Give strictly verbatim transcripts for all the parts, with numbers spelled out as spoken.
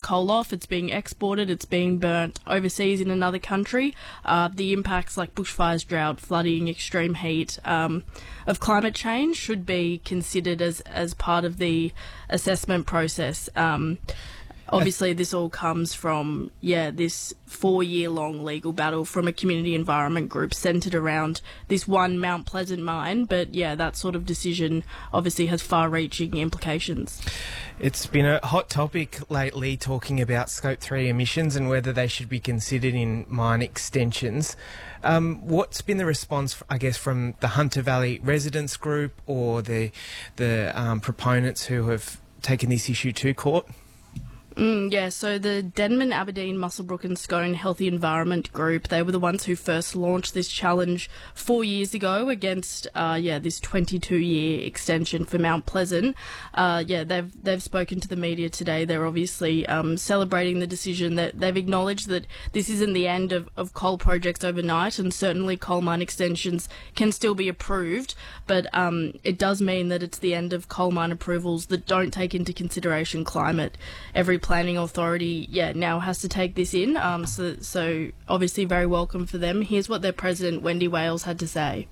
coal off, it's being exported, it's being burnt overseas in another country. Uh, the impacts like bushfires, drought, flooding, extreme heat um, of climate change should be considered as, as part of the assessment process. Um, Obviously, this all comes from, yeah, this four-year-long legal battle from a community environment group centred around this one Mount Pleasant mine. But, yeah, that sort of decision obviously has far-reaching implications. It's been a hot topic lately, talking about Scope three emissions and whether they should be considered in mine extensions. Um, what's been the response, I guess, from the Hunter Valley Residents Group or the, the um, proponents who have taken this issue to court? Mm, yeah, so the Denman, Aberdeen, Muswellbrook and Scone Healthy Environment Group, they were the ones who first launched this challenge four years ago against, uh, yeah, this twenty-two year extension for Mount Pleasant. Uh, yeah, they've they've spoken to the media today. They're obviously um, celebrating the decision. That they've acknowledged that this isn't the end of, of coal projects overnight, and certainly coal mine extensions can still be approved, but um, it does mean that it's the end of coal mine approvals that don't take into consideration climate. Every planning authority, yeah, now has to take this in. Um, so, so obviously very welcome for them. Here's what their president, Wendy Wales, had to say.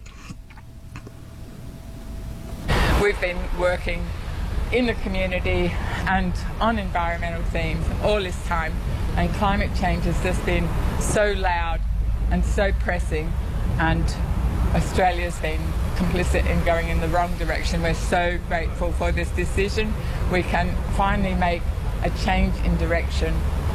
We've been working in the community and on environmental themes all this time, and climate change has just been so loud and so pressing, and Australia's been complicit in going in the wrong direction. We're so grateful for this decision. We can finally make a change in direction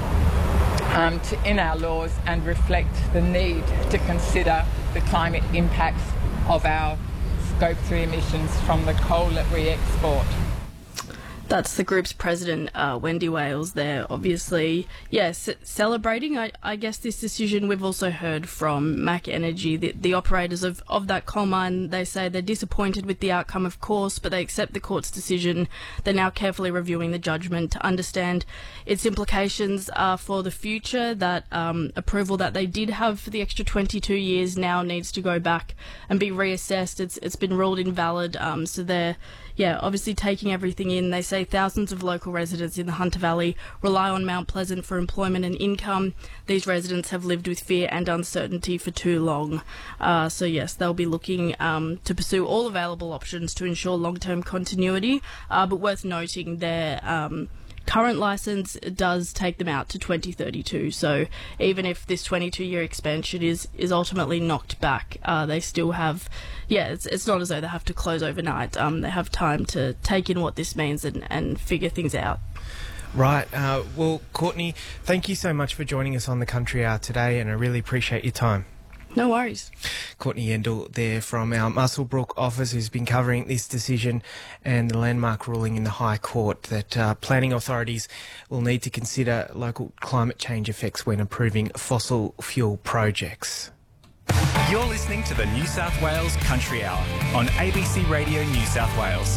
um, to, in our laws and reflect the need to consider the climate impacts of our Scope three emissions from the coal that we export. That's the group's president, uh, Wendy Wales there, obviously, yes, celebrating, I, I guess, this decision. We've also heard from Mac Energy, the, the operators of, of that coal mine. They say they're disappointed with the outcome, of course, but they accept the court's decision. They're now carefully reviewing the judgment to understand its implications uh, for the future. That um, approval that they did have for the extra twenty-two years now needs to go back and be reassessed. It's It's been ruled invalid, um, so they're, yeah, obviously taking everything in. They say thousands of local residents in the Hunter Valley rely on Mount Pleasant for employment and income. These residents have lived with fear and uncertainty for too long. Uh, so yes, they'll be looking um, to pursue all available options to ensure long-term continuity. Uh, but worth noting, their um, current licence does take them out to twenty thirty-two. So even if this twenty-two year expansion is, is ultimately knocked back, uh, they still have, yeah, it's, it's not as though they have to close overnight. Um, they have time to take in what this means and, and figure things out. Right. Uh, well, Courtney, thank you so much for joining us on the Country Hour today, and I really appreciate your time. No worries. Courtney Yendall there from our Muswellbrook office, who's been covering this decision and the landmark ruling in the High Court that uh, planning authorities will need to consider local climate change effects when approving fossil fuel projects. You're listening to the New South Wales Country Hour on A B C Radio New South Wales.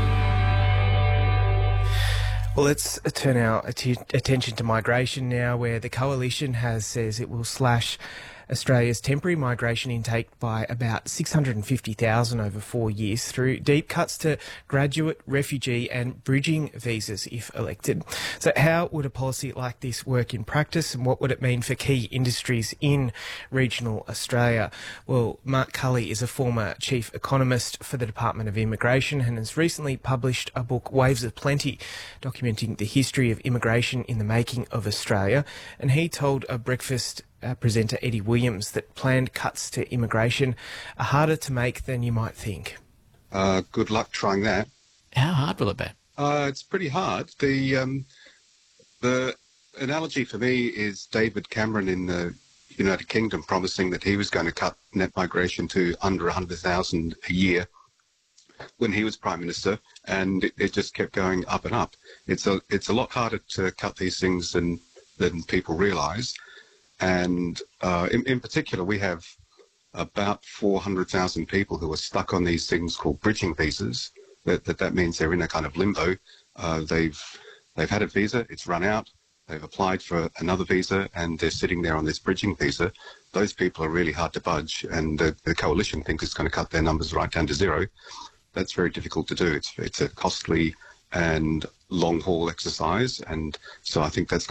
Well, let's turn our att- attention to migration now, where the Coalition has says it will slash Australia's temporary migration intake by about six hundred fifty thousand over four years through deep cuts to graduate, refugee and bridging visas if elected. So how would a policy like this work in practice, and what would it mean for key industries in regional Australia? Well, Mark Cully is a former chief economist for the Department of Immigration and has recently published a book, Waves of Plenty, documenting the history of immigration in the making of Australia. And he told a breakfast Uh, presenter Eddie Williams that planned cuts to immigration are harder to make than you might think. Uh, good luck trying that. How hard will it be? Uh, it's pretty hard. The um, the analogy for me is David Cameron in the United Kingdom promising that he was going to cut net migration to under one hundred thousand a year when he was Prime Minister, and it, it just kept going up and up. It's a it's a lot harder to cut these things than than people realise. And uh, in, in particular, we have about four hundred thousand people who are stuck on these things called bridging visas. That that, that means they're in a kind of limbo. Uh, they've they've had a visa, it's run out. They've applied for another visa, and they're sitting there on this bridging visa. Those people are really hard to budge, and the, the Coalition thinks it's going to cut their numbers right down to zero. That's very difficult to do. It's it's a costly and long haul exercise, and so I think that's